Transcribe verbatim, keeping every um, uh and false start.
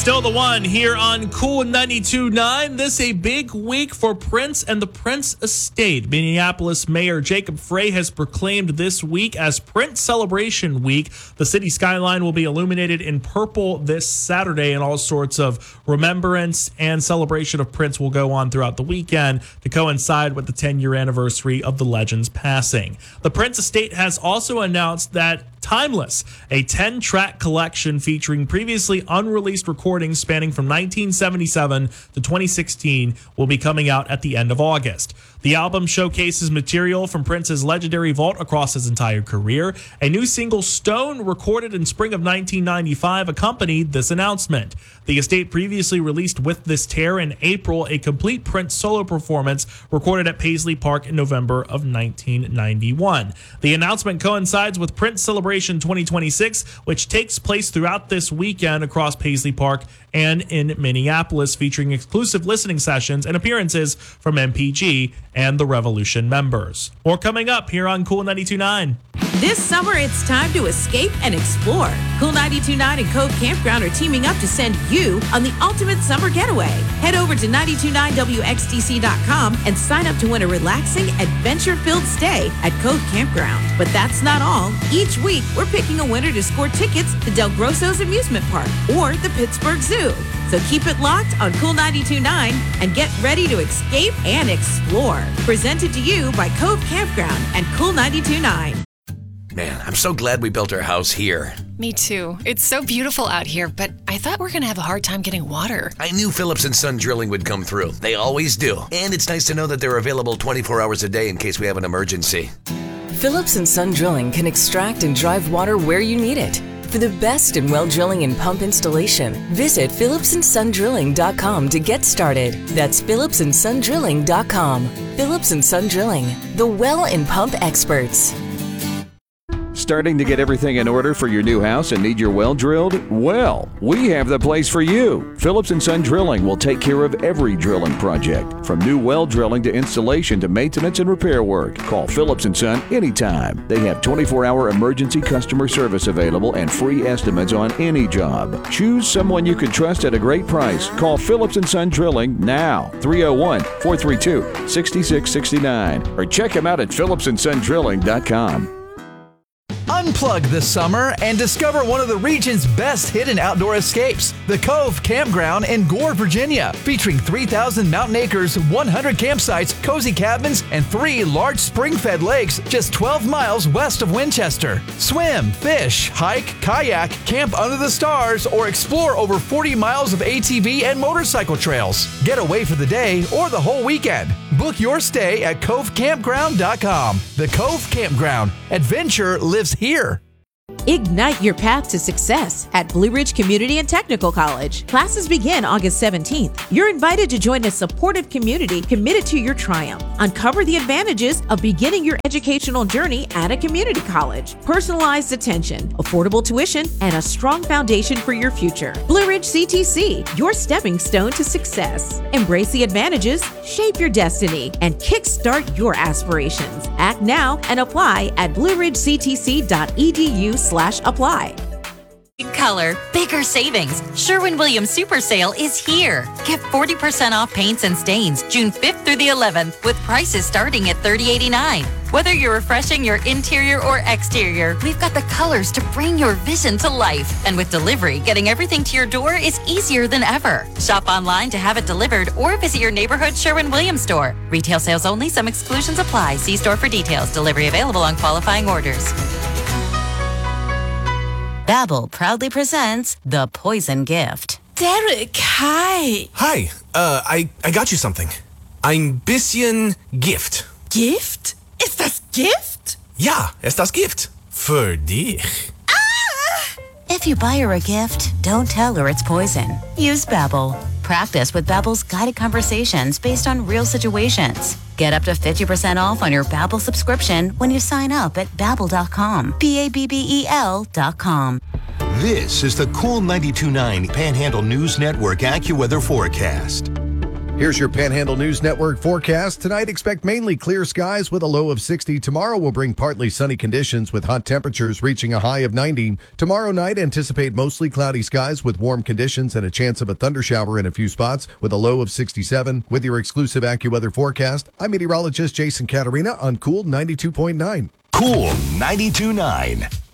Still the one here on Cool ninety-two point nine. This a big week for Prince and the Prince Estate. Minneapolis Mayor Jacob Frey has proclaimed this week as Prince Celebration Week. The city skyline will be illuminated in purple this Saturday, and all sorts of remembrance and celebration of Prince will go on throughout the weekend to coincide with the ten-year anniversary of the legend's passing. The Prince Estate has also announced that Timeless, a ten-track collection featuring previously unreleased recordings spanning from nineteen seventy-seven to twenty sixteen, will be coming out at the end of August. The album showcases material from Prince's legendary vault across his entire career. A new single, Stone, recorded in spring of nineteen ninety-five, accompanied this announcement. The estate previously released With This Tear in April, a complete Prince solo performance recorded at Paisley Park in November of nineteen ninety-one. The announcement coincides with Prince Celebration twenty twenty-six, which takes place throughout this weekend across Paisley Park and in Minneapolis, featuring exclusive listening sessions and appearances from M P G and the Revolution members. More coming up here on Cool ninety-two point nine. This summer, it's time to escape and explore. Cool ninety-two point nine and Cove Campground are teaming up to send you on the ultimate summer getaway. Head over to nine two nine W X D C dot com and sign up to win a relaxing, adventure-filled stay at Cove Campground. But that's not all. Each week, we're picking a winner to score tickets to Del Grosso's Amusement Park or the Pittsburgh Zoo. So keep it locked on Cool ninety-two point nine and get ready to escape and explore. Presented to you by Cove Campground and Cool ninety-two point nine. Man, I'm so glad we built our house here. Me too. It's so beautiful out here, but I thought we were going to have a hard time getting water. I knew Phillips and Son Drilling would come through. They always do. And it's nice to know that they're available twenty-four hours a day in case we have an emergency. Phillips and Son Drilling can extract and drive water where you need it. For the best in well drilling and pump installation, visit phillips and son drilling dot com to get started. That's phillips and son drilling dot com. Phillips and Son Drilling, the well and pump experts. Starting to get everything in order for your new house and need your well drilled? Well, we have the place for you. Phillips and Son Drilling will take care of every drilling project, from new well drilling to installation to maintenance and repair work. Call Phillips and Son anytime. They have twenty-four hour emergency customer service available and free estimates on any job. Choose someone you can trust at a great price. Call Phillips and Son Drilling now, three oh one, four three two, six six six nine, or check them out at phillips and son drilling dot com. Unplug this summer and discover one of the region's best hidden outdoor escapes, the Cove Campground in Gore, Virginia, featuring three thousand mountain acres, one hundred campsites, cozy cabins, and three large spring-fed lakes just twelve miles west of Winchester. Swim, fish, hike, kayak, camp under the stars, or explore over forty miles of A T V and motorcycle trails. Get away for the day or the whole weekend. Book your stay at cove campground dot com. The Cove Campground. Adventure lives here. Ignite your path to success at Blue Ridge Community and Technical College. Classes begin August seventeenth. You're invited to join a supportive community committed to your triumph. Uncover the advantages of beginning your educational journey at a community college. Personalized attention, affordable tuition, and a strong foundation for your future. Blue Ridge C T C, your stepping stone to success. Embrace the advantages, shape your destiny, and kickstart your aspirations. Act now and apply at blue ridge c t c dot e d u slash apply. Big color, bigger savings. Sherwin-Williams Super Sale is here. Get forty percent off paints and stains June fifth through the eleventh with prices starting at thirty eighty-nine. Whether you're refreshing your interior or exterior, we've got the colors to bring your vision to life. And with delivery, getting everything to your door is easier than ever. Shop online to have it delivered or visit your neighborhood Sherwin-Williams store. Retail sales only. Some exclusions apply. See store for details. Delivery available on qualifying orders. Babbel proudly presents The Poison Gift. Derek, hi. Hi, uh, I, I got you something. Ein bisschen Gift. Gift? Ist das Gift? Ja, ist das Gift. Für dich. Ah! If you buy her a gift, don't tell her it's poison. Use Babbel. Practice with Babbel's guided conversations based on real situations. Get up to fifty percent off on your Babbel subscription when you sign up at babbel dot com. B A B B E L dot com. This is the Cool ninety-two point nine Panhandle News Network AccuWeather forecast. Here's your Panhandle News Network forecast. Tonight, expect mainly clear skies with a low of sixty. Tomorrow will bring partly sunny conditions with hot temperatures reaching a high of ninety. Tomorrow night, anticipate mostly cloudy skies with warm conditions and a chance of a thundershower in a few spots with a low of sixty-seven. With your exclusive AccuWeather forecast, I'm meteorologist Jason Caterina on Cool ninety-two point nine. Cool ninety-two point nine.